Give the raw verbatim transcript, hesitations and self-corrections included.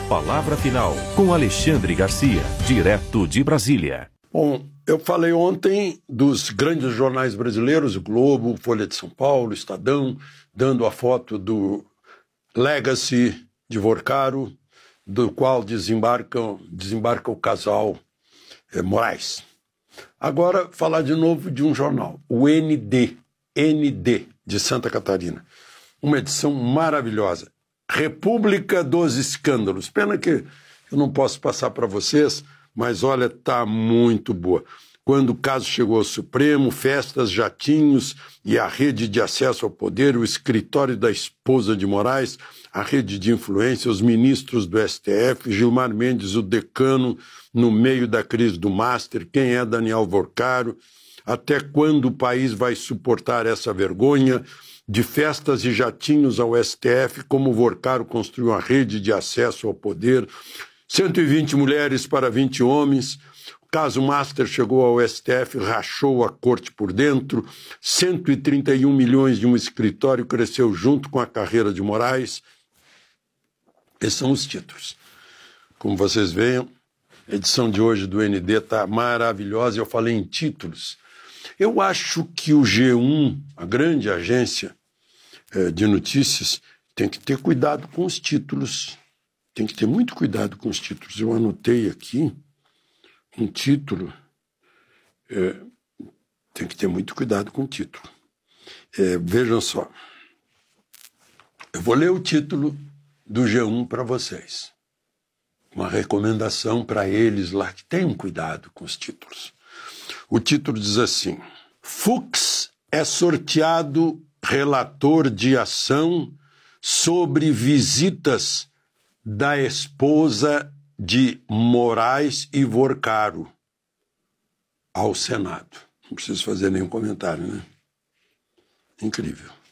Palavra Final, com Alexandre Garcia, direto de Brasília. Bom, eu falei ontem dos grandes jornais brasileiros, o Globo, Folha de São Paulo, Estadão, dando a foto do Legacy de Vorcaro, do qual desembarca, desembarca o casal é, Moraes. Agora, falar de novo de um jornal, o N D, N D, de Santa Catarina. Uma edição maravilhosa. República dos Escândalos. Pena que eu não posso passar para vocês, mas olha, tá muito boa. Quando o caso chegou ao Supremo, festas, jatinhos e a rede de acesso ao poder, o escritório da esposa de Moraes, a rede de influência, os ministros do S T F, Gilmar Mendes, o decano, no meio da crise do Master, quem é Daniel Vorcaro, até quando o país vai suportar essa vergonha, de festas e jatinhos ao S T F, como Vorcaro construiu a rede de acesso ao poder, cento e vinte mulheres para vinte homens, o caso Master chegou ao S T F, rachou a corte por dentro, cento e trinta e um milhões de um escritório cresceu junto com a carreira de Moraes. Esses são os títulos. Como vocês veem, a edição de hoje do N D está maravilhosa, eu falei em títulos. Eu acho que o G um, a grande agência eh, de notícias, tem que ter cuidado com os títulos. Tem que ter muito cuidado com os títulos. Eu anotei aqui um título. É, tem que ter muito cuidado com o título. É, vejam só. Eu vou ler o título do G um para vocês. Uma recomendação para eles lá que tenham cuidado com os títulos. O título diz assim: Fux é sorteado relator de ação sobre visitas da esposa de Moraes e Vorcaro ao Senado. Não preciso fazer nenhum comentário, né? Incrível.